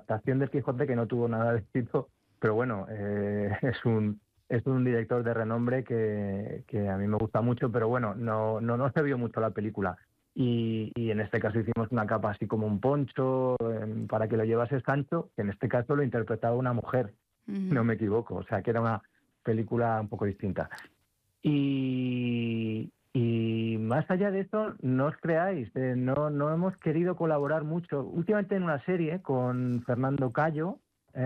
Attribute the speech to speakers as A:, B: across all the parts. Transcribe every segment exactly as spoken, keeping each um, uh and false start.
A: adaptación del Quijote que no tuvo nada de éxito, pero bueno, eh, es un es un director de renombre que, que a mí me gusta mucho, pero bueno, no no, no se vio mucho la película. Y, y en este caso hicimos una capa así como un poncho eh, para que lo llevase Sancho, que en este caso lo interpretaba una mujer, uh-huh. no me equivoco, o sea que era una película un poco distinta. Y, y más allá de eso, no os creáis, eh, no, no hemos querido colaborar mucho. Últimamente en una serie con Fernando Cayo,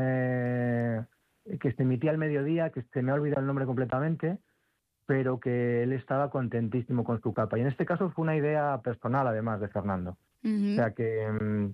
A: eh, que se emitía al mediodía, que se me ha olvidado el nombre completamente, pero que él estaba contentísimo con su capa. Y en este caso fue una idea personal, además, de Fernando. Uh-huh. O sea que,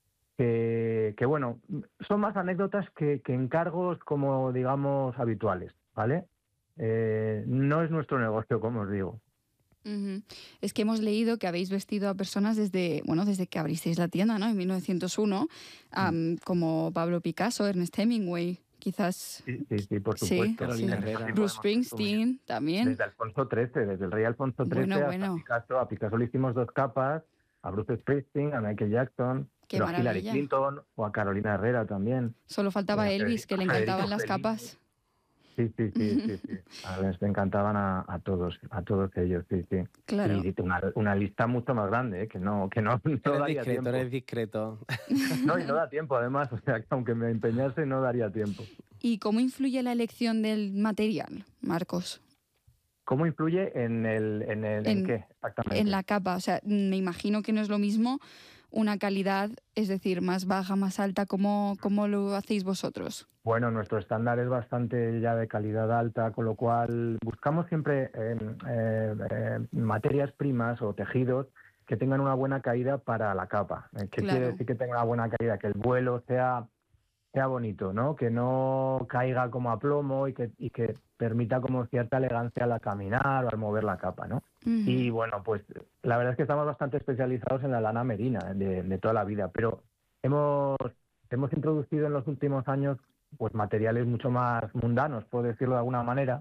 A: que, que, bueno, son más anécdotas que, que encargos como, digamos, habituales, ¿vale? Eh, no es nuestro negocio, como os digo.
B: Uh-huh. Es que hemos leído que habéis vestido a personas desde, bueno, desde que abristeis la tienda, ¿no? En mil novecientos uno, um, uh-huh. como Pablo Picasso, Ernest Hemingway, quizás...
A: Sí, sí, sí, por supuesto.
B: Sí, sí. Bruce Springsteen también.
A: Desde Alfonso trece, desde el rey Alfonso trece bueno, hasta bueno. Picasso. A Picasso le hicimos dos capas, a Bruce Springsteen, a Michael Jackson, a Hillary Clinton o a Carolina Herrera también.
B: Solo faltaba Elvis, que le encantaban las capas.
A: Sí, sí, sí, sí, sí. A les encantaban a, a todos, a todos ellos, sí, sí.
B: Claro.
A: Y una, una lista mucho más grande, ¿eh? que no, que no, no
C: eres
A: daría
C: discreto,
A: tiempo.
C: Eres discreto.
A: No, y no da tiempo, además, o sea, que aunque me empeñase, no daría tiempo.
B: ¿Y cómo influye la elección del material, Marcos?
A: ¿Cómo influye en el, en el, en,
B: en
A: qué exactamente?
B: En la capa, o sea, me imagino que no es lo mismo una calidad, es decir, más baja, más alta, ¿cómo, cómo lo hacéis vosotros?
A: Bueno, nuestro estándar es bastante ya de calidad alta, con lo cual buscamos siempre eh, eh, eh, materias primas o tejidos que tengan una buena caída para la capa. ¿Qué claro. quiere decir que tenga una buena caída? Que el vuelo sea, sea bonito, ¿no? Que no caiga como a plomo y que, y que permita como cierta elegancia al caminar o al mover la capa, ¿no? Uh-huh. Y bueno, pues la verdad es que estamos bastante especializados en la lana merina de, de toda la vida, pero hemos, hemos introducido en los últimos años pues materiales mucho más mundanos, puedo decirlo de alguna manera,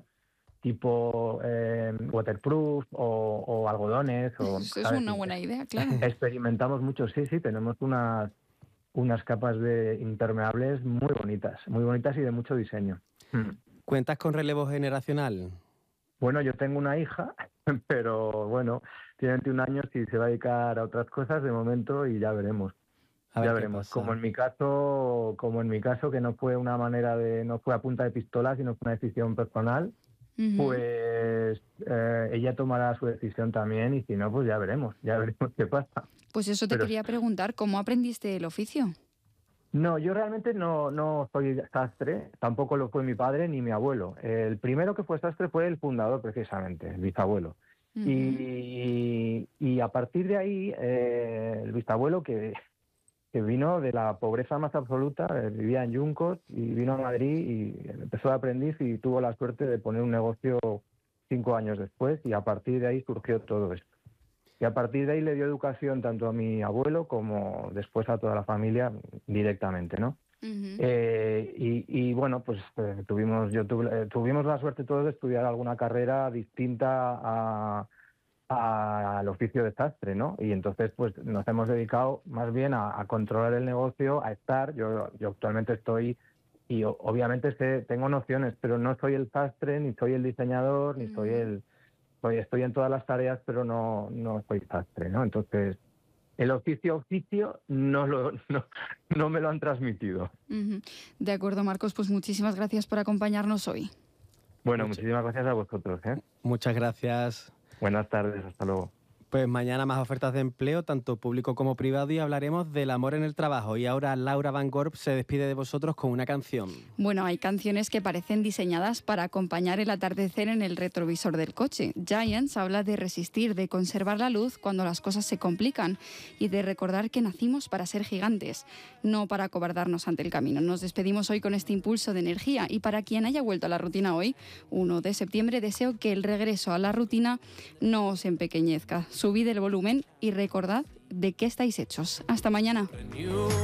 A: tipo eh, waterproof o, o algodones. O,
B: Eso es una buena idea, claro.
A: Experimentamos mucho, sí, sí, tenemos unas, unas capas de impermeables muy bonitas, muy bonitas y de mucho diseño.
C: ¿Cuentas con relevo generacional?
A: Bueno, yo tengo una hija, pero bueno, tiene veintiún años y se va a dedicar a otras cosas de momento y ya veremos. Ya veremos. Como en mi caso, como en mi caso, que no fue una manera de, no fue a punta de pistola, sino fue una decisión personal, uh-huh. pues eh, ella tomará su decisión también y si no, pues ya veremos, ya veremos qué pasa.
B: Pues eso te
A: Pero,
B: quería preguntar, ¿cómo aprendiste el oficio?
A: No, yo realmente no, no soy sastre, tampoco lo fue mi padre ni mi abuelo. El primero que fue sastre fue el fundador, precisamente, el bisabuelo. Uh-huh. Y, y a partir de ahí, eh, el bisabuelo que... que vino de la pobreza más absoluta, vivía en Yuncos y vino a Madrid y empezó de aprendiz y tuvo la suerte de poner un negocio cinco años después y a partir de ahí surgió todo esto. Y a partir de ahí le dio educación tanto a mi abuelo como después a toda la familia directamente, ¿no? Uh-huh. Eh, y, y bueno, pues eh, tuvimos, yo tuve, eh, tuvimos la suerte todos de estudiar alguna carrera distinta a... al oficio de sastre, ¿no? Y entonces pues nos hemos dedicado más bien a, a controlar el negocio, a estar, yo, yo actualmente estoy y obviamente sé, tengo nociones, pero no soy el sastre, ni soy el diseñador, ni mm. soy el, soy, estoy en todas las tareas, pero no, no soy sastre, ¿no? Entonces el oficio oficio no, lo, no, no me lo han transmitido.
B: Uh-huh. De acuerdo, Marcos, pues muchísimas gracias por acompañarnos hoy.
A: Bueno,
C: Much-
A: muchísimas gracias a vosotros, ¿eh?
C: Muchas gracias.
A: Buenas tardes, hasta luego.
C: Pues mañana más ofertas de empleo, tanto público como privado, y hablaremos del amor en el trabajo. Y ahora Laura Van Gorp se despide de vosotros con una canción.
B: Bueno, hay canciones que parecen diseñadas para acompañar el atardecer en el retrovisor del coche. Giants habla de resistir, de conservar la luz cuando las cosas se complican y de recordar que nacimos para ser gigantes, no para acobardarnos ante el camino. Nos despedimos hoy con este impulso de energía y para quien haya vuelto a la rutina hoy, primero de septiembre, deseo que el regreso a la rutina no os empequeñezca. Subid el volumen y recordad de qué estáis hechos. Hasta mañana.